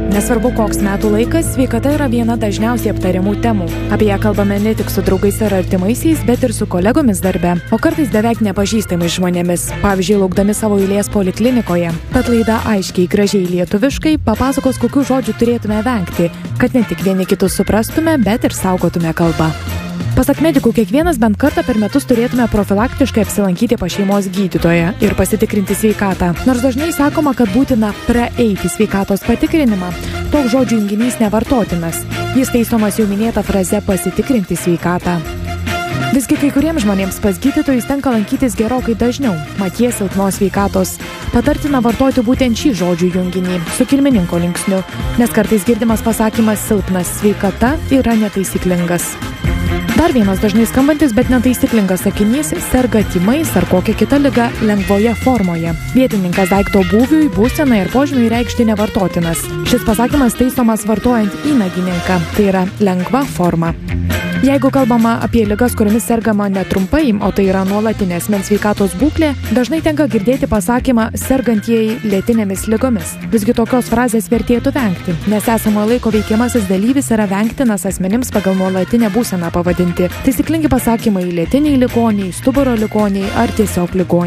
Nesvarbu, koks metų laikas, sveikata yra viena dažniausiai aptariamų temų. Apie ją kalbame ne tik su draugais ar artimaisiais, bet ir su kolegomis darbe, o kartais beveik nepažįstamais žmonėmis, pavyzdžiui, laukdami savo eilės poliklinikoje. Tad laida aiškiai, gražiai lietuviškai papasakos, kokių žodžių turėtume vengti, kad ne tik vieni kitus suprastume, bet ir saugotume kalbą. Pasak medikų, kiekvienas bent kartą per metus turėtume profilaktiškai apsilankyti pas šeimos gydytoją ir pasitikrinti sveikatą. Nors dažnai sakoma, kad būtina praeiti sveikatos patikrinimą, toks žodžių junginys nevartotinas. Jis taisomas jau minėta fraze pasitikrinti sveikatą. Visgi kai kuriems žmonėms pas gydytojus tenka lankytis gerokai dažniau, mat jie silpnos sveikatos. Patartina vartoti būtent šį žodžių junginį su kilmininko linksniu, nes kartais girdimas pasakymas silpnas sveikata yra netaisyklingas. Dar vienas dažnai skambantis, bet netaisyklingas sakinys - serga tymais ar kokia kita liga lengvoje formoje. Vietininkas daikto būviui, būsenai ir požymiui reikšti nevartotinas. Šis pasakymas taisomas vartojant įnagininką, tai yra lengva forma. Jeigu kalbama apie ligas, kuriomis sergama netrumpai, o tai yra nuolatinė asmens sveikatos būklė, dažnai tenka girdėti pasakymą sergantieji lėtinėmis ligomis. Visgi tokios frazės vertėtų vengti, nes esamojo laiko veikiamasis dalyvis yra vengtinas asmenims pagal nuolatinę būseną pavadinti. Taisyklingi pasakymai lėtiniai ligoniai, stuburo ligoniai ar tiesiog ligoniai.